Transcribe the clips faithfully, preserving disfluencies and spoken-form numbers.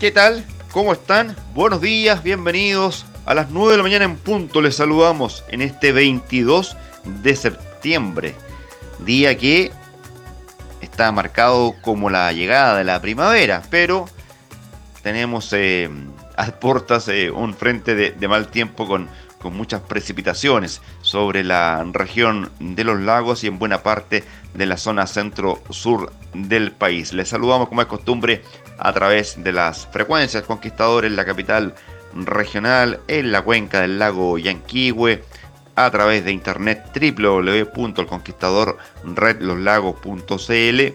¿Qué tal? ¿Cómo están? Buenos días, bienvenidos. A las nueve de la mañana en punto les saludamos en este veintidós de septiembre, día que está marcado como la llegada de la primavera, pero tenemos eh, a puertas eh, un frente de, de mal tiempo con, con muchas precipitaciones sobre la región de los lagos y en buena parte de la zona centro-sur del país. Les saludamos como es costumbre a través de las frecuencias Conquistador en la capital regional, en la cuenca del lago Yanquihue, a través de internet doble u doble u doble u punto el conquistador red los lagos punto c l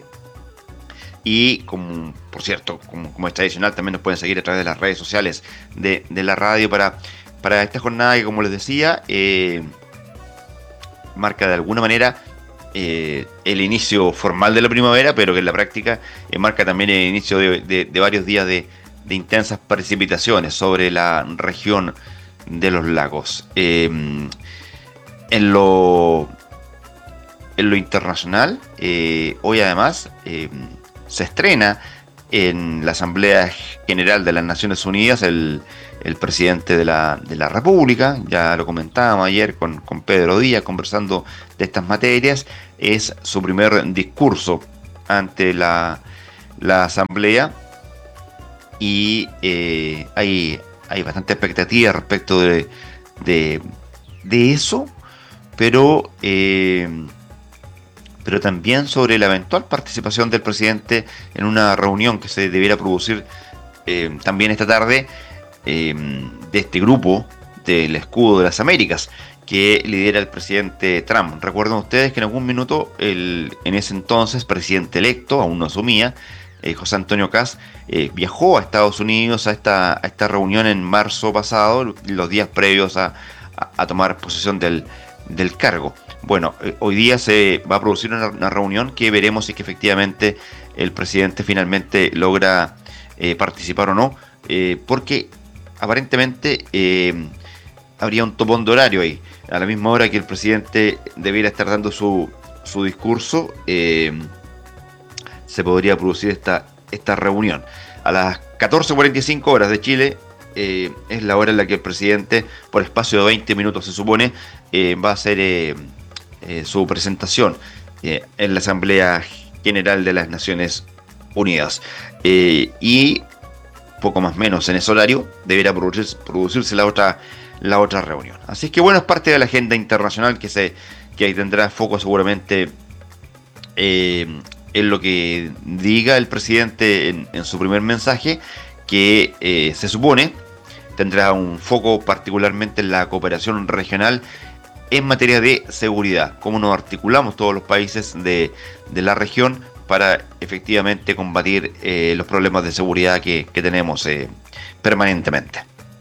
y como, por cierto, como, como es tradicional, también nos pueden seguir a través de las redes sociales de, de la radio para, para esta jornada que, como les decía, eh, marca de alguna manera eh, el inicio formal de la primavera, pero que en la práctica eh, marca también el inicio de, de, de varios días de, de intensas precipitaciones sobre la región de los lagos. Eh, en lo en lo internacional, eh, hoy además eh, se estrena en la Asamblea General de las Naciones Unidas el, el presidente de la, de la República. Ya lo comentábamos ayer con, con Pedro Díaz conversando de estas materias. Es su primer discurso ante la, la Asamblea y eh, hay, hay bastante expectativa respecto de, de, de eso, pero, eh, pero también sobre la eventual participación del presidente en una reunión que se debiera producir eh, también esta tarde eh, de este grupo del Escudo de las Américas que lidera el presidente Trump. Recuerden ustedes que en algún minuto el en ese entonces presidente electo, aún no asumía, eh, José Antonio Kast, eh, viajó a Estados Unidos a esta, a esta reunión en marzo pasado, los días previos a, a, a tomar posesión del, del cargo. Bueno, eh, hoy día se va a producir una, una reunión que veremos si es que efectivamente el presidente finalmente logra eh, participar o no, eh, porque aparentemente eh, habría un topón de horario ahí. A la misma hora que el presidente debiera estar dando su, su discurso, eh, se podría producir esta, esta reunión. A las catorce cuarenta y cinco horas de Chile, eh, es la hora en la que el presidente, por espacio de veinte minutos se supone, eh, va a hacer eh, eh, su presentación eh, en la Asamblea General de las Naciones Unidas. Eh, y poco más menos en ese horario deberá producirse, producirse la otra la otra reunión. Así que bueno, es parte de la agenda internacional que se que tendrá foco seguramente eh, en lo que diga el presidente en, en su primer mensaje, que eh, se supone tendrá un foco particularmente en la cooperación regional en materia de seguridad, cómo nos articulamos todos los países de, de la región para efectivamente combatir eh, los problemas de seguridad que, que tenemos eh, permanentemente.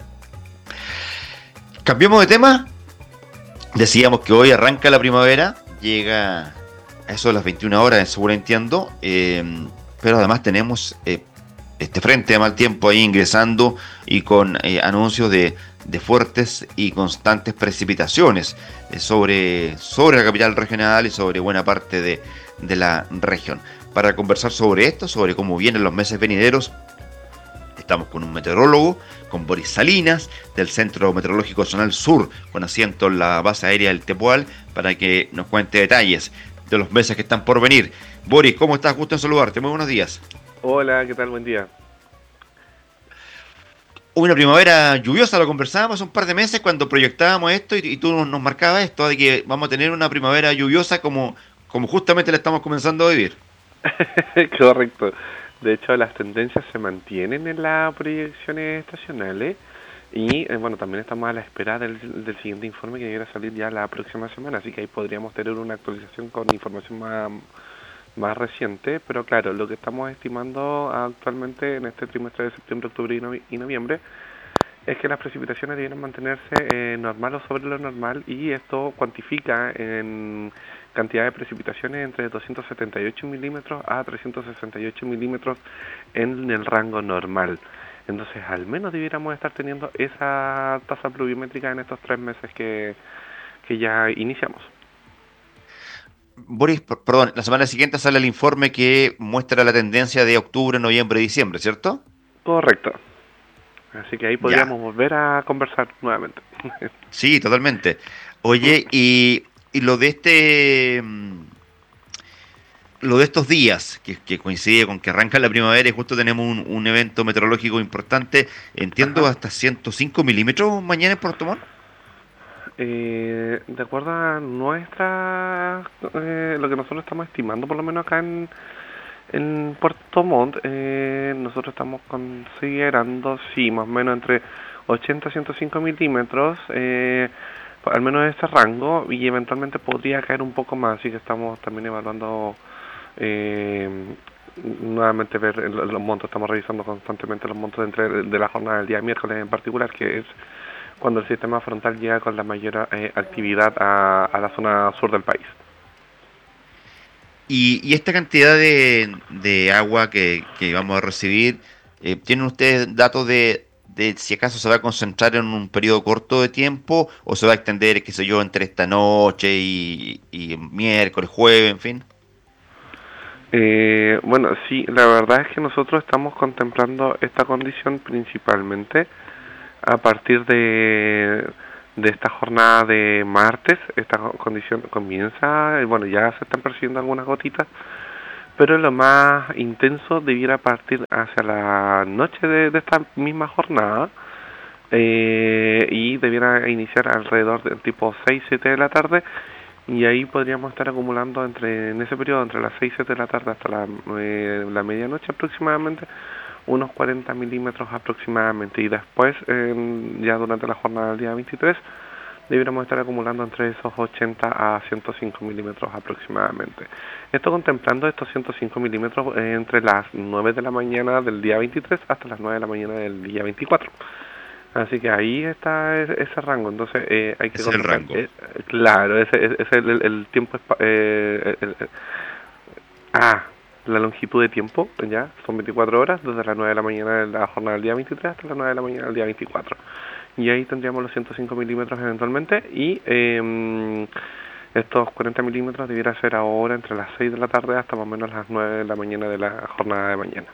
Cambiemos de tema. Decíamos que hoy arranca la primavera, llega a eso de las veintiuna horas, según entiendo, eh, pero además tenemos eh, este frente de mal tiempo ahí ingresando y con eh, anuncios de, de fuertes y constantes precipitaciones eh, sobre, sobre la capital regional y sobre buena parte de, de la región. Para conversar sobre esto, sobre cómo vienen los meses venideros, estamos con un meteorólogo, con Boris Salinas, del Centro Meteorológico Zonal Sur, con asiento en la base aérea del Tepual, para que nos cuente detalles de los meses que están por venir. Boris, ¿cómo estás? Gusto en saludarte. Muy buenos días. Hola, ¿qué tal? Buen día. Una primavera lluviosa, lo conversábamos hace un par de meses cuando proyectábamos esto y, y tú nos marcabas esto de que vamos a tener una primavera lluviosa como, como justamente la estamos comenzando a vivir. Correcto. De hecho, las tendencias se mantienen en las proyecciones estacionales y, eh, bueno, también estamos a la espera del, del siguiente informe que deberá salir ya la próxima semana, así que ahí podríamos tener una actualización con información más, más reciente, pero claro, lo que estamos estimando actualmente en este trimestre de septiembre, octubre y, novi- y noviembre es que las precipitaciones deben mantenerse eh, normal o sobre lo normal, y esto cuantifica en cantidad de precipitaciones entre doscientos setenta y ocho milímetros a trescientos sesenta y ocho milímetros en el rango normal. Entonces, al menos debiéramos estar teniendo esa tasa pluviométrica en estos tres meses que, que ya iniciamos. Boris, per- perdón, la semana siguiente sale el informe que muestra la tendencia de octubre, noviembre y diciembre, ¿cierto? Correcto. Así que ahí podríamos Ya. volver a conversar nuevamente. Sí, totalmente. Oye, y, y lo de este, mm, lo de estos días, que, que coincide con que arranca la primavera y justo tenemos un, un evento meteorológico importante, entiendo Ajá. hasta ciento cinco milímetros mañana en Puerto Montt. Eh, de acuerdo a nuestra, eh, lo que nosotros estamos estimando, por lo menos acá en, en Puerto Montt, eh, nosotros estamos considerando, sí, más o menos entre ochenta y ciento cinco milímetros, eh, al menos en ese rango, y eventualmente podría caer un poco más, así que estamos también evaluando eh, nuevamente ver el- los montos, estamos revisando constantemente los montos de, entre, de la jornada del día miércoles en particular, que es cuando el sistema frontal llega con la mayor eh, actividad a, a la zona sur del país. Y, y esta cantidad de, de agua que, que vamos a recibir, eh, ¿tienen ustedes datos de, de si acaso se va a concentrar en un periodo corto de tiempo o se va a extender, qué sé yo, entre esta noche y, y miércoles, jueves, en fin? Eh, bueno, sí, la verdad es que nosotros estamos contemplando esta condición principalmente a partir de, de esta jornada de martes. Esta co- condición comienza, y bueno, ya se están percibiendo algunas gotitas, pero lo más intenso debiera partir hacia la noche de, de esta misma jornada, eh, y debiera iniciar alrededor del tipo seis siete de la tarde, y ahí podríamos estar acumulando entre en ese periodo entre las seis siete de la tarde hasta la, eh, la medianoche aproximadamente unos cuarenta milímetros aproximadamente, y después en- ya durante la jornada del día veintitrés debiéramos estar acumulando entre esos ochenta a ciento cinco milímetros aproximadamente. Esto contemplando estos ciento cinco milímetros eh, entre las nueve de la mañana del día veintitrés hasta las nueve de la mañana del día veinticuatro. Así que ahí está ese, ese rango. Entonces eh, hay que Ese es el contemplar, rango. eh, claro, ese ese es el, el- el tiempo, espa- eh, el- el- ah, la longitud de tiempo, ya, son veinticuatro horas, desde las nueve de la mañana de la jornada del día veintitrés hasta las nueve de la mañana del día veinticuatro. Y ahí tendríamos los ciento cinco milímetros eventualmente, y eh, estos cuarenta milímetros debiera ser ahora entre las seis de la tarde hasta más o menos las nueve de la mañana de la jornada de mañana.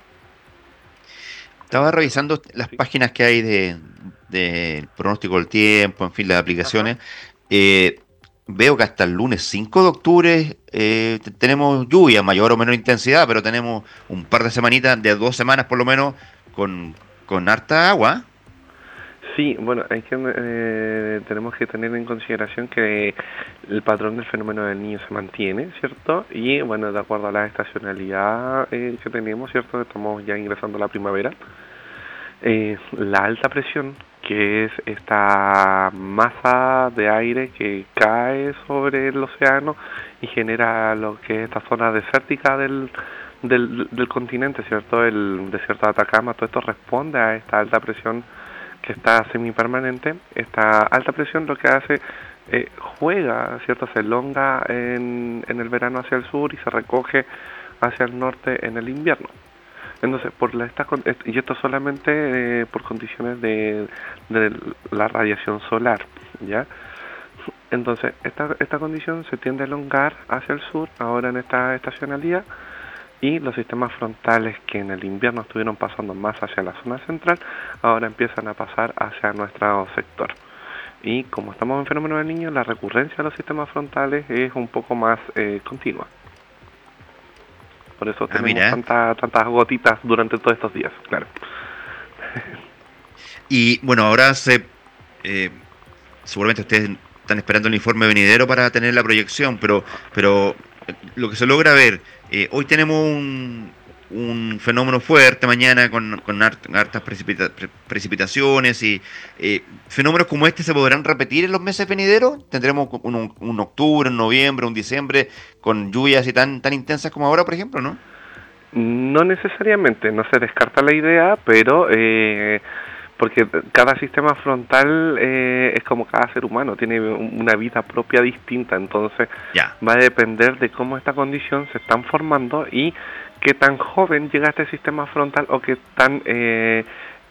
Estaba revisando las Sí. páginas que hay de, de pronóstico del tiempo, en fin, las Ajá. aplicaciones. Eh, Veo que hasta el lunes cinco de octubre eh, te- tenemos lluvia, mayor o menor intensidad, pero tenemos un par de semanitas, de dos semanas por lo menos, con, con harta agua. Sí, bueno, hay que eh, tenemos que tener en consideración que el patrón del fenómeno del niño se mantiene, ¿cierto? Y bueno, de acuerdo a la estacionalidad eh, que tenemos, ¿cierto? Estamos ya ingresando a la primavera. Eh, la alta presión, que es esta masa de aire que cae sobre el océano y genera lo que es esta zona desértica del, del, del continente, ¿cierto? El desierto de Atacama, todo esto responde a esta alta presión que está semipermanente. Esta alta presión lo que hace, eh, juega, ¿cierto? Se elonga en, en el verano hacia el sur y se recoge hacia el norte en el invierno. Entonces, por la, esta, y esto solamente eh, por condiciones de, de la radiación solar, ¿ya? Entonces, esta, esta condición se tiende a elongar hacia el sur, ahora en esta estacionalidad, y los sistemas frontales que en el invierno estuvieron pasando más hacia la zona central, ahora empiezan a pasar hacia nuestro sector. Y como estamos en fenómeno del niño, la recurrencia de los sistemas frontales es un poco más eh, continua. Por eso Ah, tenemos mira. tanta, tantas gotitas durante todos estos días, claro. Y bueno, ahora se, eh, seguramente ustedes están esperando el informe venidero para tener la proyección, pero, pero eh, lo que se logra ver, eh, hoy tenemos un, un fenómeno fuerte mañana con, con hart- hartas precipita- pre- precipitaciones y eh, fenómenos como este se podrán repetir en los meses venideros. Tendremos un, un- un octubre, un noviembre, un diciembre con lluvias así tan, tan intensas como ahora, por ejemplo, ¿no? No necesariamente, no se descarta la idea, pero eh, porque cada sistema frontal eh, es como cada ser humano, tiene una vida propia distinta, entonces Ya. va a depender de cómo esta condición se están formando y qué tan joven llega este sistema frontal o qué tan eh,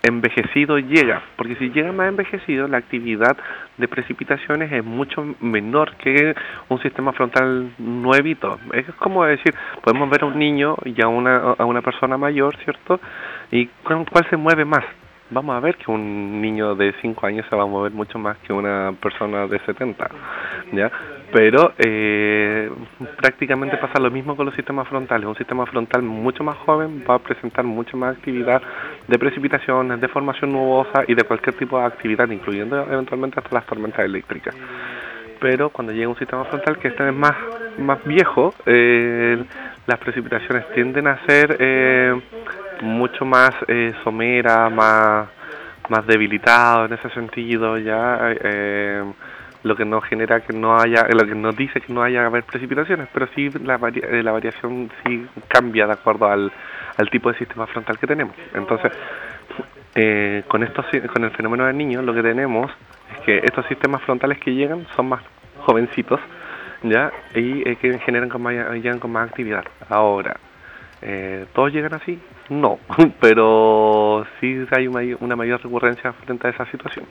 envejecido llega, porque si llega más envejecido, la actividad de precipitaciones es mucho menor que un sistema frontal nuevito. Es como decir, podemos ver a un niño y a una, a una persona mayor, ¿cierto? ¿Y cuál, cuál se mueve más? Vamos a ver que un niño de cinco años se va a mover mucho más que una persona de setenta, ¿ya? Pero eh, prácticamente pasa lo mismo con los sistemas frontales. Un sistema frontal mucho más joven va a presentar mucha más actividad de precipitaciones, de formación nubosa y de cualquier tipo de actividad, incluyendo eventualmente hasta las tormentas eléctricas. Pero cuando llega un sistema frontal que este es más, más viejo, eh, las precipitaciones tienden a ser eh, mucho más eh, someras, más, más debilitadas en ese sentido, ya eh, lo que nos genera que no haya, lo que nos dice que no haya haber precipitaciones, pero sí la, vari la variación sí cambia de acuerdo al, al tipo de sistema frontal que tenemos. Entonces, eh, con estos, con el fenómeno del niño, lo que tenemos es que estos sistemas frontales que llegan son más jovencitos, ya, y eh, que generan con más, llegan con más actividad. Ahora, eh, ¿todos llegan así? No, pero sí hay una, una mayor recurrencia frente a esa situación.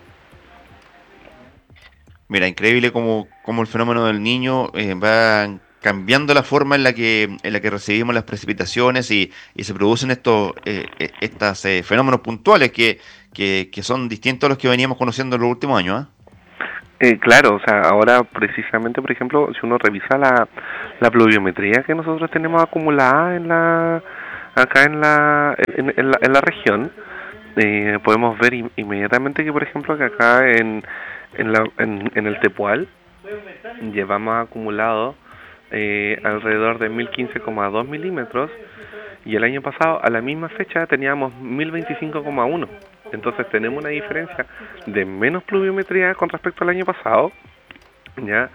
Mira, increíble como, como el fenómeno del niño eh, va cambiando la forma en la que, en la que recibimos las precipitaciones y, y se producen estos eh, eh, estas, eh, fenómenos puntuales que, que, que son distintos a los que veníamos conociendo en los últimos años, ¿ah? Eh, claro, o sea, ahora precisamente, por ejemplo, si uno revisa la, la pluviometría que nosotros tenemos acumulada en la acá en la en, en la, en la región, eh, podemos ver in, inmediatamente que, por ejemplo, que acá en en, la, en, en el Tepual llevamos acumulado eh, alrededor de mil quince coma dos milímetros y el año pasado a la misma fecha teníamos mil veinticinco coma uno. Entonces tenemos una diferencia de menos pluviometría con respecto al año pasado, ¿ya?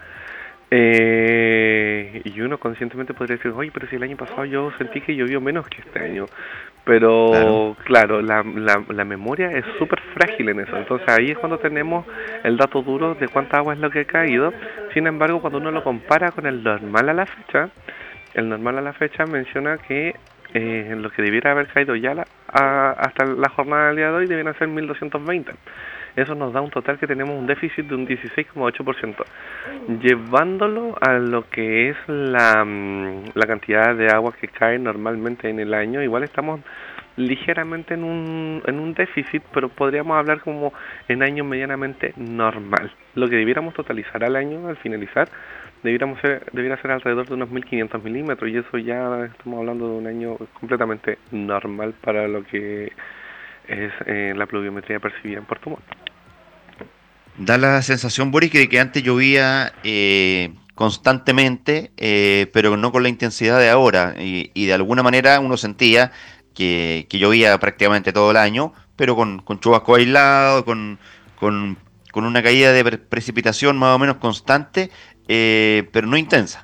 Eh, y uno conscientemente podría decir, oye, pero si el año pasado yo sentí que llovió menos que este año. Pero claro, claro la, la, la memoria es súper frágil en eso. Entonces ahí es cuando tenemos el dato duro de cuánta agua es lo que ha caído. Sin embargo, cuando uno lo compara con el normal a la fecha, el normal a la fecha menciona que eh, lo que debiera haber caído ya la, a, hasta la jornada del día de hoy debieran ser mil doscientos veinte. Eso nos da un total que tenemos un déficit de un dieciséis coma ocho por ciento. Llevándolo a lo que es la, la cantidad de agua que cae normalmente en el año, igual estamos ligeramente en un, en un déficit, pero podríamos hablar como en año medianamente normal. Lo que debiéramos totalizar al año, al finalizar, debiéramos ser, debiera ser alrededor de unos mil quinientos milímetros, y eso ya estamos hablando de un año completamente normal para lo que es eh, la pluviometría percibida en Puerto Montt. Da la sensación, Boris, de que antes llovía eh, constantemente, eh, pero no con la intensidad de ahora. Y, y de alguna manera uno sentía que, que llovía prácticamente todo el año, pero con, con chubasco aislado, con, con, con una caída de pre precipitación más o menos constante, eh, pero no intensa.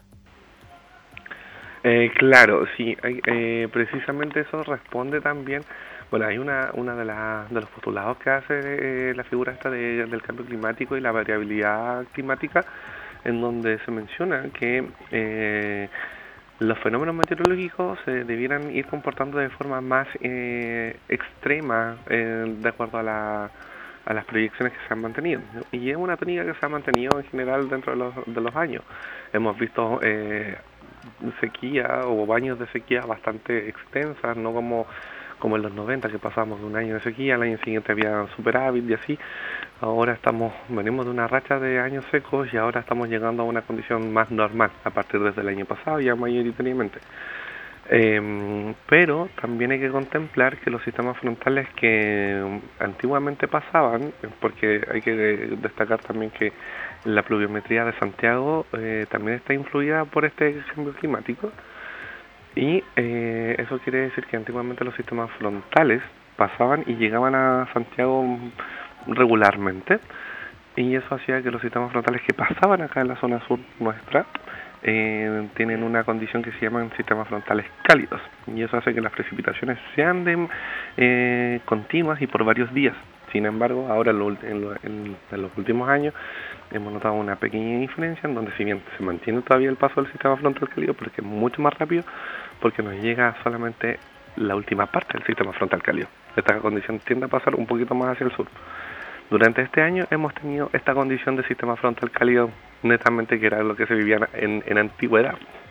Eh, claro, sí, hay, eh, precisamente eso responde también. Bueno, hay una, una de, la, de los postulados que hace eh, la figura esta de, del cambio climático y la variabilidad climática, en donde se menciona que eh, los fenómenos meteorológicos se debieran ir comportando de forma más eh, extrema eh, de acuerdo a, la, a las proyecciones que se han mantenido. Y es una tónica que se ha mantenido en general dentro de los, de los años. Hemos visto eh, sequía o baños de sequía bastante extensas, no como como en los noventa, que pasamos de un año de sequía, al año siguiente había superávit y así. Ahora estamos, venimos de una racha de años secos y ahora estamos llegando a una condición más normal, a partir desde el año pasado ya mayoritariamente. Eh, pero también hay que contemplar que los sistemas frontales que antiguamente pasaban, porque hay que destacar también que la pluviometría de Santiago eh, también está influida por este cambio climático. Y eh, eso quiere decir que antiguamente los sistemas frontales pasaban y llegaban a Santiago regularmente, y eso hacía que los sistemas frontales que pasaban acá en la zona sur nuestra eh, tienen una condición que se llaman sistemas frontales cálidos, y eso hace que las precipitaciones sean de, eh, continuas y por varios días. Sin embargo, ahora en, lo, en, lo, en, en los últimos años hemos notado una pequeña diferencia en donde, si bien se mantiene todavía el paso del sistema frontal cálido, porque es mucho más rápido, porque nos llega solamente la última parte del sistema frontal cálido. Esta condición tiende a pasar un poquito más hacia el sur. Durante este año hemos tenido esta condición de sistema frontal cálido netamente, que era lo que se vivía en, en antigüedad.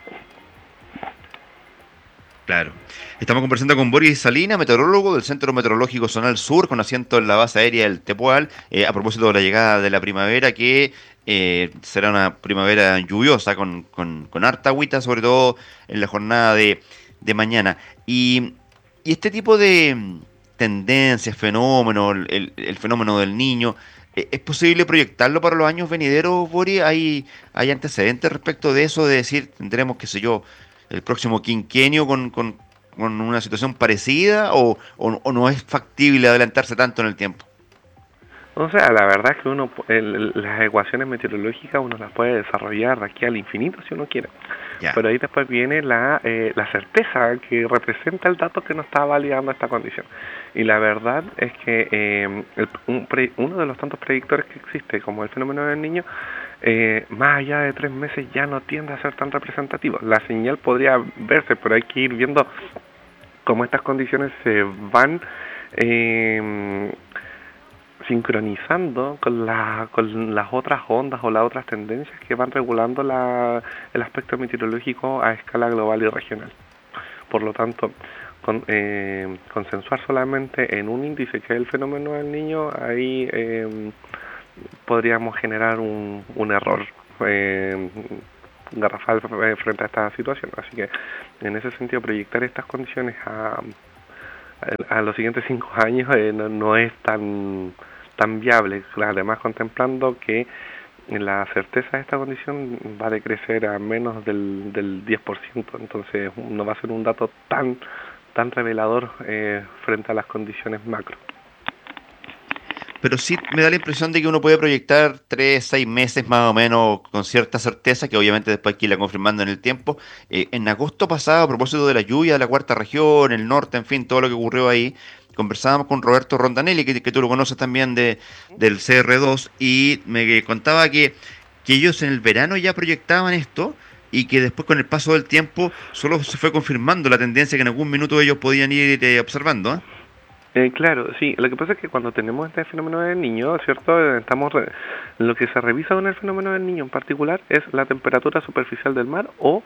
Claro. Estamos conversando con Boris Salinas, meteorólogo del Centro Meteorológico Zonal Sur, con asiento en la base aérea del Tepual, eh, a propósito de la llegada de la primavera, que eh, será una primavera lluviosa, con, con, con harta agüita, sobre todo en la jornada de, de mañana. Y, y este tipo de mm, tendencias, fenómenos, el, el fenómeno del niño, eh, ¿es posible proyectarlo para los años venideros, Boris? ¿Hay, hay antecedentes respecto de eso, de decir, tendremos, qué sé yo, el próximo quinquenio con, con, con una situación parecida, o, o, o no es factible adelantarse tanto en el tiempo? O sea, la verdad es que uno, el, las ecuaciones meteorológicas uno las puede desarrollar de aquí al infinito si uno quiere. Ya. Pero ahí después viene la, eh, la certeza que representa el dato que nos está validando esta condición. Y la verdad es que eh, el, un pre, uno de los tantos predictores que existe, como el fenómeno del niño, eh, más allá de tres meses ya no tiende a ser tan representativo. La señal podría verse, pero hay que ir viendo cómo estas condiciones se van eh, sincronizando con, la, con las otras ondas o las otras tendencias que van regulando la, el aspecto meteorológico a escala global y regional. Por lo tanto, con, eh, consensuar solamente en un índice que es el fenómeno del niño, ahí eh, podríamos generar un, un error eh, garrafal frente a esta situación. Así que en ese sentido, proyectar estas condiciones a, a, a los siguientes cinco años eh, no, no es tan tan viable, además contemplando que la certeza de esta condición va a decrecer a menos del, del diez por ciento, entonces no va a ser un dato tan tan revelador eh, frente a las condiciones macro. Pero sí me da la impresión de que uno puede proyectar tres, seis meses más o menos con cierta certeza, que obviamente después hay que irla confirmando en el tiempo. Eh, en agosto pasado, a propósito de la lluvia de la cuarta región, el norte, en fin, todo lo que ocurrió ahí, conversábamos con Roberto Rondanelli, que, que tú lo conoces también de, del C R dos, y me contaba que, que ellos en el verano ya proyectaban esto, y que después con el paso del tiempo solo se fue confirmando la tendencia que en algún minuto ellos podían ir eh, observando, ¿eh? Eh, claro, sí. Lo que pasa es que cuando tenemos este fenómeno del niño, ¿cierto? Estamos re- lo que se revisa con el fenómeno del niño en particular es la temperatura superficial del mar o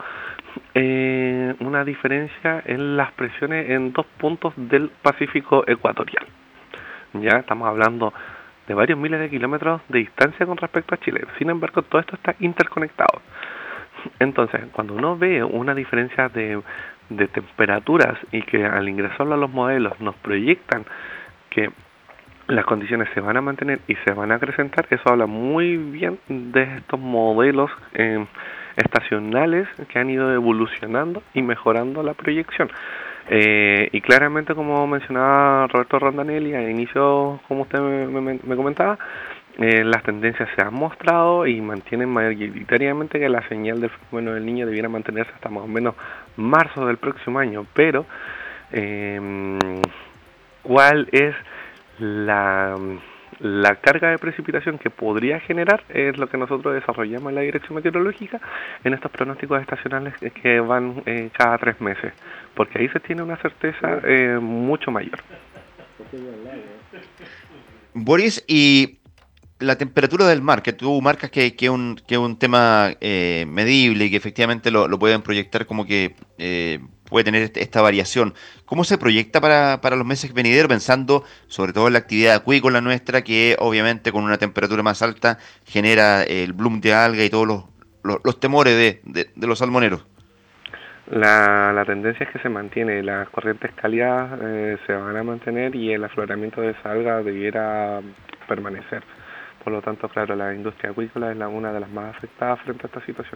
eh, una diferencia en las presiones en dos puntos del Pacífico ecuatorial. Ya estamos hablando de varios miles de kilómetros de distancia con respecto a Chile. Sin embargo, todo esto está interconectado. Entonces, cuando uno ve una diferencia de, de temperaturas y que al ingresarlo a los modelos nos proyectan que las condiciones se van a mantener y se van a acrecentar, eso habla muy bien de estos modelos eh, estacionales que han ido evolucionando y mejorando la proyección. Eh, y claramente, como mencionaba Roberto Rondanelli a inicio, como usted me, me, me comentaba, Eh, las tendencias se han mostrado y mantienen mayoritariamente que la señal del fenómeno del niño debiera mantenerse hasta más o menos marzo del próximo año, pero eh, ¿cuál es la, la carga de precipitación que podría generar? Es lo que nosotros desarrollamos en la dirección meteorológica en estos pronósticos estacionales que van eh, cada tres meses, porque ahí se tiene una certeza eh, mucho mayor. Boris, y la temperatura del mar, que tú marcas que, que, un, que es un tema eh, medible y que efectivamente lo, lo pueden proyectar como que eh, puede tener este- esta variación. ¿Cómo se proyecta para, para los meses venideros, pensando sobre todo en la actividad acuícola nuestra, que obviamente con una temperatura más alta genera el bloom de alga y todos los, los, los temores de, de, de los salmoneros? La, la tendencia es que se mantiene, las corrientes cálidas eh, se van a mantener y el afloramiento de esa alga debiera permanecer. Por lo tanto, claro, la industria acuícola es la, una de las más afectadas frente a esta situación.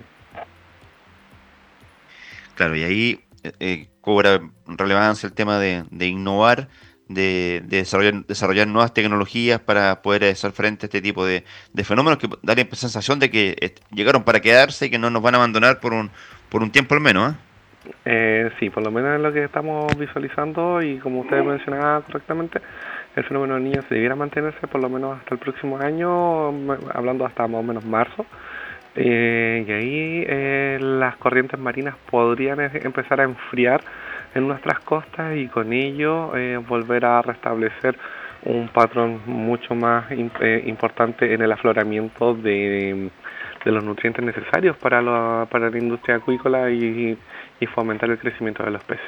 Claro, y ahí eh, eh, cobra relevancia el tema de, de innovar, de, de desarrollar, desarrollar nuevas tecnologías para poder hacer frente a este tipo de, de fenómenos que dan la sensación de que eh, llegaron para quedarse y que no nos van a abandonar por un, por un tiempo al menos, ¿eh? Eh, sí, por lo menos es lo que estamos visualizando y como usted mencionaba correctamente, el fenómeno del niño se debiera mantenerse por lo menos hasta el próximo año, m- hablando hasta más o menos marzo. Eh, y ahí eh, las corrientes marinas podrían eh, empezar a enfriar en nuestras costas y con ello eh, volver a restablecer un patrón mucho más eh, importante en el afloramiento de, de los nutrientes necesarios para, lo, para la industria acuícola y, y fomentar el crecimiento de los peces.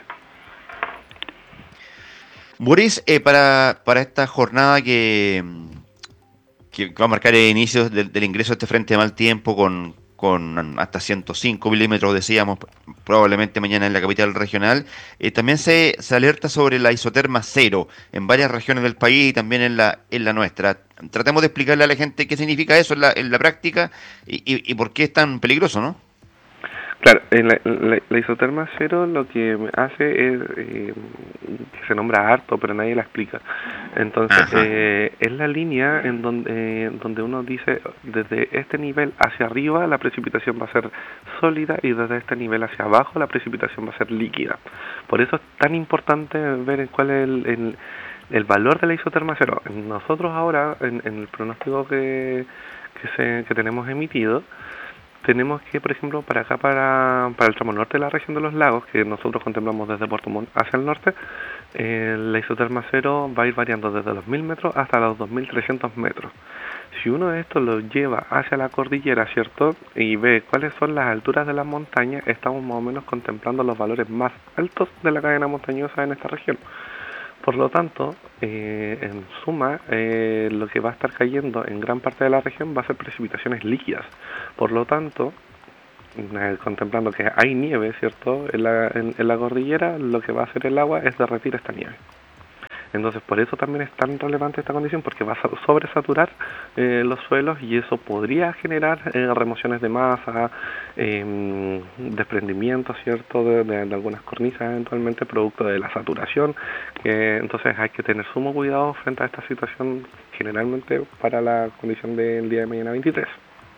Boris, eh, para, para esta jornada que, que va a marcar el inicio del, del ingreso de este frente de mal tiempo con, con hasta ciento cinco milímetros, decíamos, probablemente mañana en la capital regional, eh, también se, se alerta sobre la isoterma cero en varias regiones del país y también en la, en la nuestra. Tratemos de explicarle a la gente qué significa eso en la, en la práctica y, y, y por qué es tan peligroso, ¿no? Claro, en la, la, la isoterma cero lo que hace es, eh, que se nombra harto, pero nadie la explica. Entonces, eh, es la línea en donde, eh, donde uno dice, desde este nivel hacia arriba la precipitación va a ser sólida y desde este nivel hacia abajo la precipitación va a ser líquida. Por eso es tan importante ver cuál es el, el, el valor de la isoterma cero. Nosotros ahora, en, en el pronóstico que, que, se, que tenemos emitido, tenemos que, por ejemplo, para acá, para, para el tramo norte de la región de los lagos, que nosotros contemplamos desde Puerto Montt hacia el norte, eh, la isoterma cero va a ir variando desde los mil metros hasta los dos mil trescientos metros. Si uno de estos lo lleva hacia la cordillera, ¿cierto?, y ve cuáles son las alturas de las montañas, estamos más o menos contemplando los valores más altos de la cadena montañosa en esta región. Por lo tanto, eh, en suma, eh, lo que va a estar cayendo en gran parte de la región va a ser precipitaciones líquidas. Por lo tanto, eh, contemplando que hay nieve, ¿cierto?, en la, en, en la cordillera, lo que va a hacer el agua es derretir esta nieve. Entonces, por eso también es tan relevante esta condición, porque va a sobresaturar eh, los suelos y eso podría generar eh, remociones de masa, eh, desprendimiento, ¿cierto?, de, de, de algunas cornisas eventualmente, producto de la saturación. Que, entonces, hay que tener sumo cuidado frente a esta situación, generalmente para la condición del día de mañana veintitrés.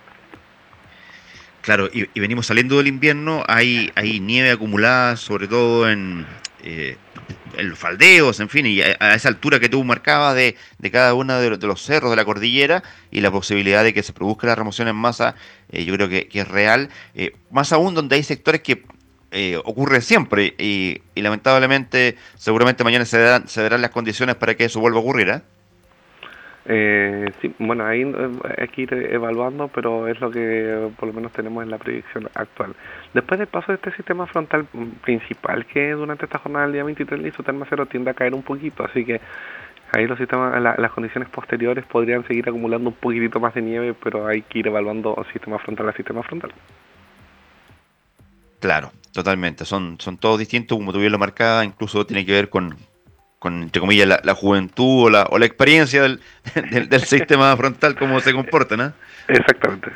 Claro, y, y venimos saliendo del invierno, hay, hay nieve acumulada, sobre todo en, eh, en los faldeos, en fin, y a, a esa altura que tú marcabas de, de cada uno de, los- de los cerros de la cordillera y la posibilidad de que se produzca la remoción en masa, eh, yo creo que, que es real, eh, más aún donde hay sectores que eh, ocurre siempre y, y lamentablemente seguramente mañana se darán, se darán las condiciones para que eso vuelva a ocurrir, ¿eh? Eh, sí, bueno, ahí eh, hay que ir evaluando, pero es lo que eh, por lo menos tenemos en la predicción actual. Después del paso de este sistema frontal mm, principal, que durante esta jornada del día veintitrés, la isoterma cero tiende a caer un poquito, así que ahí los sistemas, la- las condiciones posteriores podrían seguir acumulando un poquitito más de nieve, pero hay que ir evaluando sistema frontal a sistema frontal. Claro, totalmente. Son, son todos distintos, como tú bien lo marcabas, incluso tiene que ver con, con entre comillas, la, la juventud o la, o la experiencia del, del, del sistema frontal, cómo se comporta, ¿no? Exactamente.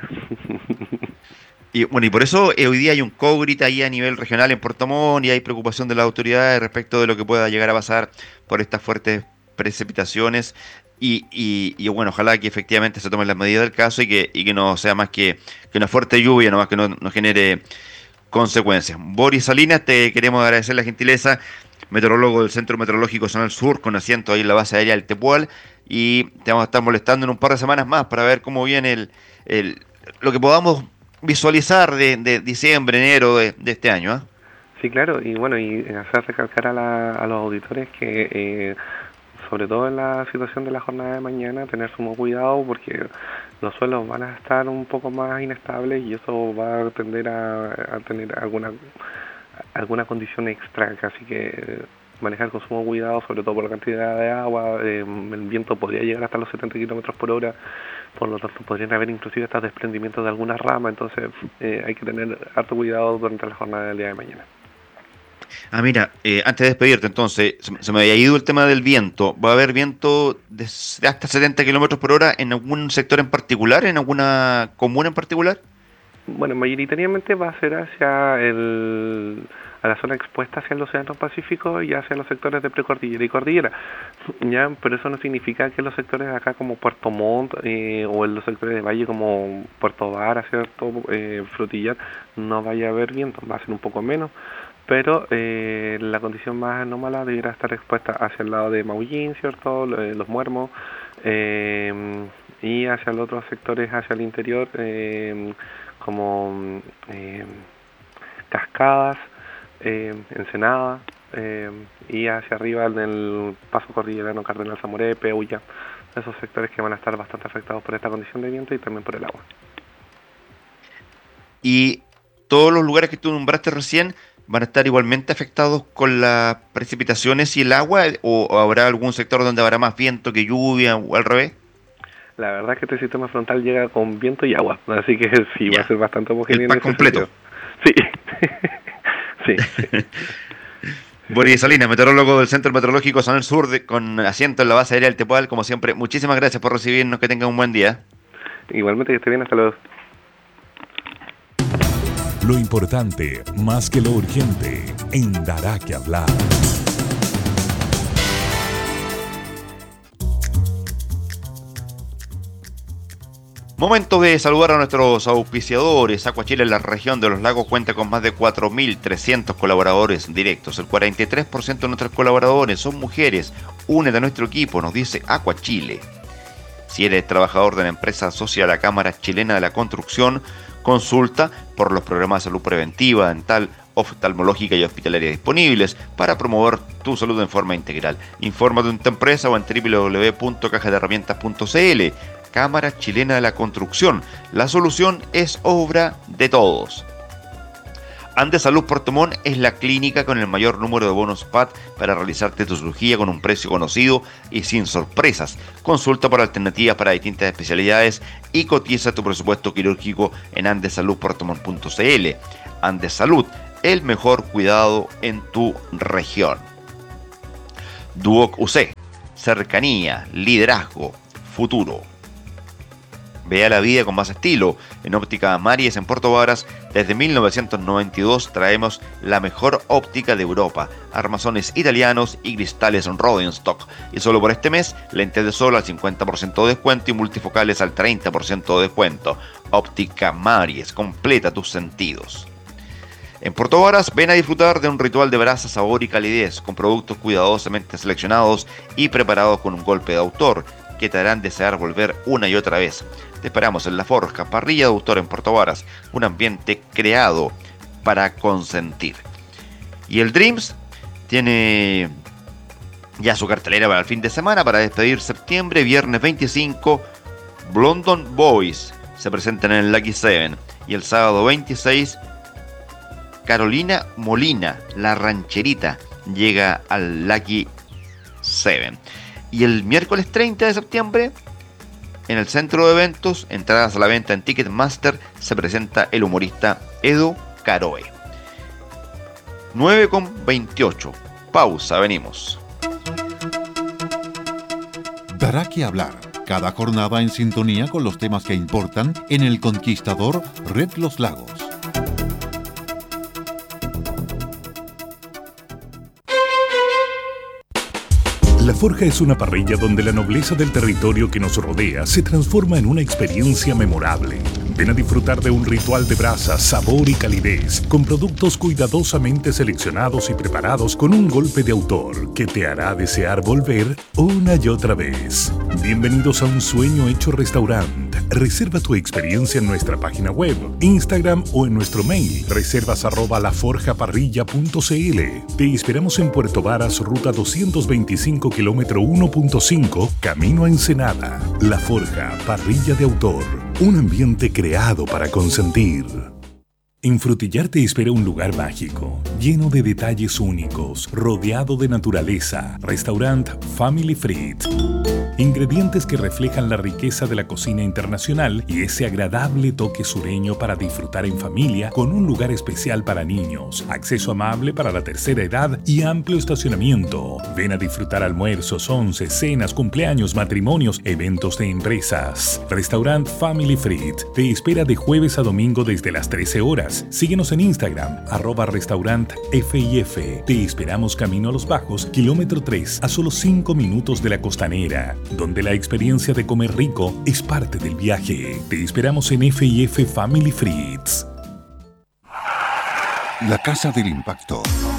Y bueno, y por eso eh, hoy día hay un COGRIT ahí a nivel regional en Puerto Montt y hay preocupación de las autoridades respecto de lo que pueda llegar a pasar por estas fuertes precipitaciones. Y, y, y, bueno, ojalá que efectivamente se tomen las medidas del caso y que, y que no sea más que, que una fuerte lluvia, nomás que no, no genere consecuencias. Boris Salinas, te queremos agradecer la gentileza, meteorólogo del Centro Meteorológico Zonal Sur, con asiento ahí en la base aérea del Tepual, y te vamos a estar molestando en un par de semanas más para ver cómo viene el, el lo que podamos visualizar de, de diciembre, enero de, de este año, ¿eh? Sí, claro, y bueno, y hacer recalcar a, la, a los auditores que, eh, sobre todo en la situación de la jornada de mañana, tener sumo cuidado porque los suelos van a estar un poco más inestables y eso va a tender a, a tener alguna alguna condición extra, así que eh, manejar con sumo cuidado, sobre todo por la cantidad de agua, eh, el viento podría llegar hasta los setenta kilómetros por hora, por lo tanto podrían haber inclusive hasta desprendimientos de algunas ramas, entonces eh, hay que tener harto cuidado durante la jornada del día de mañana. Ah, mira, eh, antes de despedirte, entonces, se, se me había ido el tema del viento. ¿Va a haber viento de, s- de hasta setenta kilómetros por hora en algún sector en particular, en alguna comuna en particular? Bueno, mayoritariamente va a ser hacia el, a la zona expuesta hacia el Océano Pacífico y hacia los sectores de precordillera y cordillera, ya, pero eso no significa que los sectores de acá como Puerto Montt eh, o en los sectores de valle como Puerto Vara, cierto, eh, Frutillar, no vaya a haber viento, va a ser un poco menos, pero eh, la condición más anómala deberá estar expuesta hacia el lado de Maullín, cierto, eh, los Muermos, eh, y hacia los otros sectores, hacia el interior, eh, como eh, Cascadas, eh, Ensenada, eh, y hacia arriba en el paso cordillerano Cardenal Zamoré, Peulla, esos sectores que van a estar bastante afectados por esta condición de viento y también por el agua. Y todos los lugares que tú nombraste recién van a estar igualmente afectados con las precipitaciones y el agua, o, o habrá algún sector donde habrá más viento que lluvia o al revés. La verdad es que este sistema frontal llega con viento y agua, así que sí, ya. va a ser bastante homogéneo. El pack completo. Sí. sí. sí. Boris Salinas, meteorólogo del Centro Meteorológico Zonal Sur, de, con asiento en la base aérea del Tepual, como siempre, muchísimas gracias por recibirnos, que tengan un buen día. Igualmente, que esté bien, hasta luego. Lo importante, más que lo urgente, en Dará que hablar. Momento de saludar a nuestros auspiciadores. Aquachile en la región de los lagos cuenta con más de cuatro mil trescientos colaboradores directos. El cuarenta y tres por ciento de nuestros colaboradores son mujeres. Únete a nuestro equipo, nos dice Aquachile. Si eres trabajador de la empresa socia a la Cámara Chilena de la Construcción, consulta por los programas de salud preventiva, dental, oftalmológica y hospitalaria disponibles para promover tu salud en forma integral. Infórmate en tu empresa o en doble u doble u doble u punto caja de herramientas punto c l. Cámara Chilena de la Construcción. La solución es obra de todos. Andesalud Puerto Montt es la clínica con el mayor número de bonos P A D para realizarte tu cirugía con un precio conocido y sin sorpresas. Consulta por alternativas para distintas especialidades y cotiza tu presupuesto quirúrgico en andesalud puerto montt punto c l. Andesalud, el mejor cuidado en tu región. Duoc U C, cercanía, liderazgo, futuro. Vea la vida con más estilo. En Óptica Maries en Puerto Varas, desde mil novecientos noventa y dos traemos la mejor óptica de Europa. Armazones italianos y cristales Rodenstock. Y solo por este mes, lentes de sol al cincuenta por ciento de descuento y multifocales al treinta por ciento de descuento. Óptica Maries, completa tus sentidos. En Puerto Varas, ven a disfrutar de un ritual de brasa, sabor y calidez, con productos cuidadosamente seleccionados y preparados con un golpe de autor, que te harán desear volver una y otra vez. Te esperamos en La Forja, parrilla de autor en Puerto Varas, un ambiente creado para consentir. Y el Dreams tiene ya su cartelera para el fin de semana, para despedir septiembre. Viernes veinticinco, London Boys se presentan en el Lucky Seven. Y el sábado veintiséis, Carolina Molina, la rancherita, llega al Lucky Seven. Y el miércoles treinta de septiembre, en el centro de eventos, entradas a la venta en Ticketmaster, se presenta el humorista Edo Caroe. nueve con veintiocho. Pausa, venimos. Dará que hablar. Cada jornada en sintonía con los temas que importan en El Conquistador Red Los Lagos. La Forja es una parrilla donde la nobleza del territorio que nos rodea se transforma en una experiencia memorable. Ven a disfrutar de un ritual de brasa, sabor y calidez, con productos cuidadosamente seleccionados y preparados con un golpe de autor que te hará desear volver una y otra vez. Bienvenidos a un sueño hecho restaurante. Reserva tu experiencia en nuestra página web, Instagram o en nuestro mail, reservas arroba laforjaparrilla punto c l. Te esperamos en Puerto Varas, ruta doscientos veinticinco, kilómetro uno punto cinco, camino a Ensenada. La Forja, parrilla de autor, un ambiente creado para consentir. En Frutillar te espera un lugar mágico, lleno de detalles únicos, rodeado de naturaleza. Restaurant Family Fried. Ingredientes que reflejan la riqueza de la cocina internacional y ese agradable toque sureño para disfrutar en familia, con un lugar especial para niños, acceso amable para la tercera edad y amplio estacionamiento. Ven a disfrutar almuerzos, once, cenas, cumpleaños, matrimonios, eventos de empresas. Restaurant Family Fried te espera de jueves a domingo desde las trece horas. Síguenos en Instagram, arroba restaurant F I F. Te esperamos camino a Los Bajos, kilómetro tres, a solo cinco minutos de la Costanera, donde la experiencia de comer rico es parte del viaje. Te esperamos en F I F Family Frieds. La Casa del Impacto,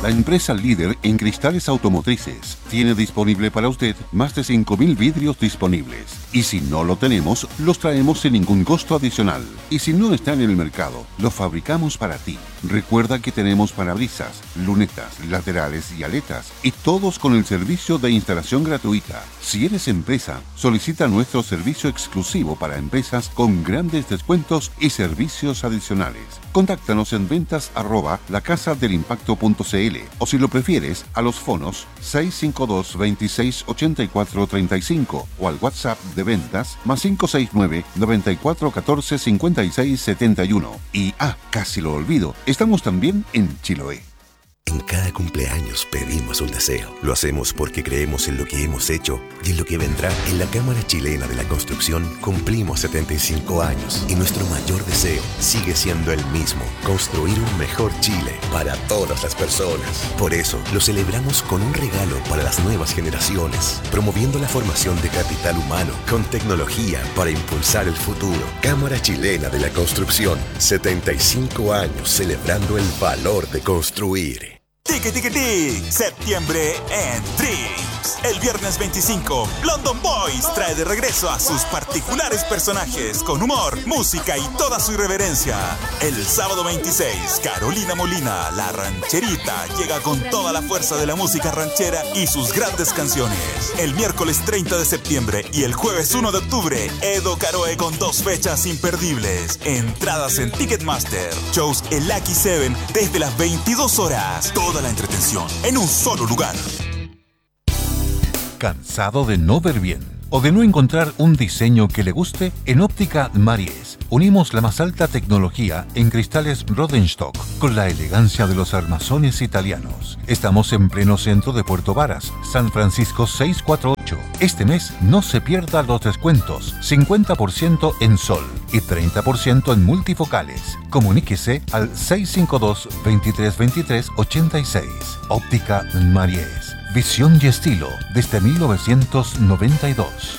la empresa líder en cristales automotrices, tiene disponible para usted más de cinco mil vidrios disponibles. Y si no lo tenemos, los traemos sin ningún costo adicional. Y si no está en el mercado, lo fabricamos para ti. Recuerda que tenemos parabrisas, lunetas, laterales y aletas, y todos con el servicio de instalación gratuita. Si eres empresa, solicita nuestro servicio exclusivo para empresas con grandes descuentos y servicios adicionales. Contáctanos en ventas arroba lacasadelImpacto.cl o si lo prefieres, a los fonos seis cinco dos, veintiséis, ochenta y cuatro, treinta y cinco o al WhatsApp de ventas más cinco seis nueve, noventa y cuatro, catorce, cincuenta y seis, setenta y uno. Y, ah, casi lo olvido, estamos también en Chiloé. En cada cumpleaños pedimos un deseo. Lo hacemos porque creemos en lo que hemos hecho y en lo que vendrá. En la Cámara Chilena de la Construcción cumplimos setenta y cinco años y nuestro mayor deseo sigue siendo el mismo: construir un mejor Chile para todas las personas. Por eso lo celebramos con un regalo para las nuevas generaciones, promoviendo la formación de capital humano con tecnología para impulsar el futuro. Cámara Chilena de la Construcción, setenta y cinco años celebrando el valor de construir. Tiki Tiki Tiki, septiembre en Dreams. El viernes veinticinco, London Boys trae de regreso a sus particulares personajes con humor, música y toda su irreverencia. El sábado veintiséis, Carolina Molina, la rancherita, llega con toda la fuerza de la música ranchera y sus grandes canciones. El miércoles treinta de septiembre y el jueves uno de octubre, Edo Caroe con dos fechas imperdibles. Entradas en Ticketmaster. Shows el Lucky Seven desde las veintidós horas. Toda la entretención en un solo lugar. ¿Cansado de no ver bien o de no encontrar un diseño que le guste? En Óptica Maries unimos la más alta tecnología en cristales Rodenstock con la elegancia de los armazones italianos. Estamos en pleno centro de Puerto Varas, San Francisco seiscientos cuarenta y ocho. Este mes no se pierda los descuentos: cincuenta por ciento en sol y treinta por ciento en multifocales. Comuníquese al seis cinco dos, veintitrés veintitrés, ochenta y seis. Óptica Maries. Visión y estilo desde mil novecientos noventa y dos.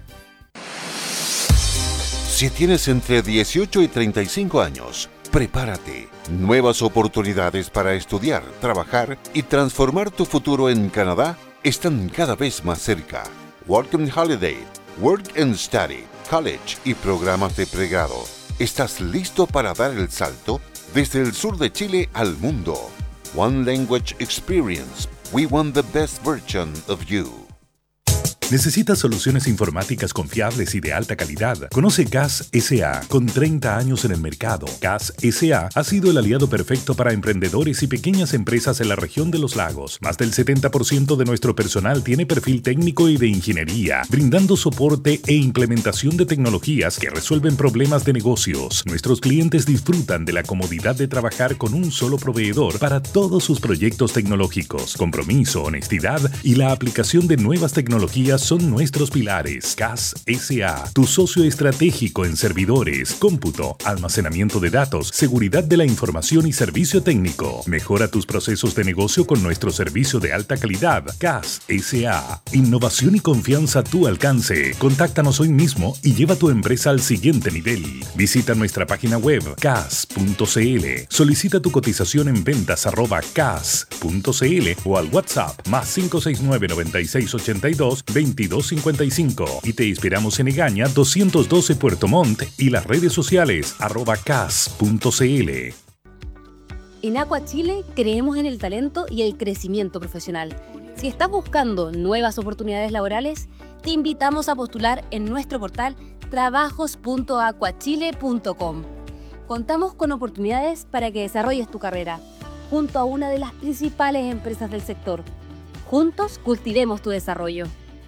Si tienes entre dieciocho y treinta y cinco años, prepárate. Nuevas oportunidades para estudiar, trabajar y transformar tu futuro en Canadá están cada vez más cerca. Work and Holiday, Work and Study, College y programas de pregrado. ¿Estás listo para dar el salto desde el sur de Chile al mundo? One Language Experience. We want the best version of you. ¿Necesitas soluciones informáticas confiables y de alta calidad? Conoce C A S S A Con treinta años en el mercado, C A S S A ha sido el aliado perfecto para emprendedores y pequeñas empresas en la región de los lagos. Más del setenta por ciento de nuestro personal tiene perfil técnico y de ingeniería, brindando soporte e implementación de tecnologías que resuelven problemas de negocios. Nuestros clientes disfrutan de la comodidad de trabajar con un solo proveedor para todos sus proyectos tecnológicos. Compromiso, honestidad y la aplicación de nuevas tecnologías son nuestros pilares. C A S S A, tu socio estratégico en servidores, cómputo, almacenamiento de datos, seguridad de la información y servicio técnico. Mejora tus procesos de negocio con nuestro servicio de alta calidad. C A S S A, innovación y confianza a tu alcance. Contáctanos hoy mismo y lleva tu empresa al siguiente nivel. Visita nuestra página web cas punto cl. Solicita tu cotización en ventas arroba cas punto cl o al WhatsApp más cinco seis nueve, noventa y seis, ochenta y dos, veintidós cincuenta y cinco y te esperamos en Egaña doscientos doce Puerto Montt y las redes sociales arroba cas punto cl. En Aqua Chile creemos en el talento y el crecimiento profesional. Si estás buscando nuevas oportunidades laborales, te invitamos a postular en nuestro portal trabajos punto aquachile punto com. Contamos con oportunidades para que desarrolles tu carrera junto a una de las principales empresas del sector. Juntos cultivemos tu desarrollo.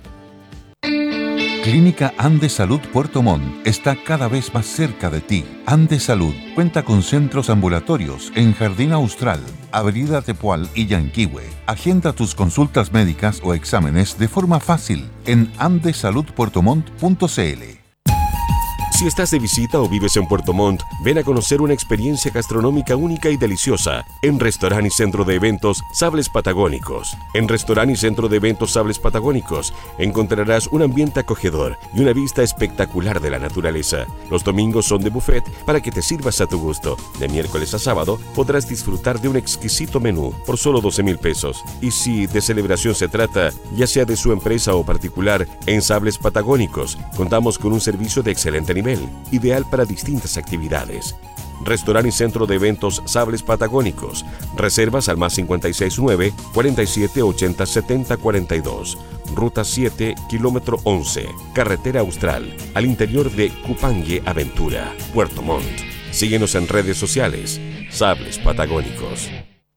Clínica Andes Salud Puerto Montt está cada vez más cerca de ti. Andes Salud cuenta con centros ambulatorios en Jardín Austral, Avenida Tepual y Yanquihue. Agenda tus consultas médicas o exámenes de forma fácil en andes salud puerto montt punto cl. Si estás de visita o vives en Puerto Montt, ven a conocer una experiencia gastronómica única y deliciosa en Restaurante y Centro de Eventos Sables Patagónicos. En Restaurante y Centro de Eventos Sables Patagónicos encontrarás un ambiente acogedor y una vista espectacular de la naturaleza. Los domingos son de buffet para que te sirvas a tu gusto. De miércoles a sábado podrás disfrutar de un exquisito menú por solo doce mil pesos. Y si de celebración se trata, ya sea de su empresa o particular, en Sables Patagónicos contamos con un servicio de excelente nivel, ideal para distintas actividades. Restaurante y Centro de Eventos Sables Patagónicos. Reservas al más cincuenta y seis nueve, cuarenta y siete, ochenta, setenta, cuarenta y dos. Ruta siete, kilómetro once. Carretera Austral, al interior de Cupangue Aventura, Puerto Montt. Síguenos en redes sociales. Sables Patagónicos.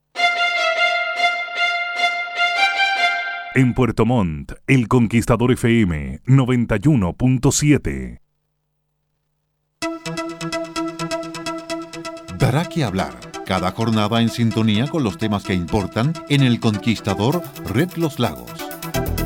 En Puerto Montt, El Conquistador F M noventa y uno punto siete. Dará que hablar. Cada jornada en sintonía con los temas que importan en El Conquistador Red Los Lagos.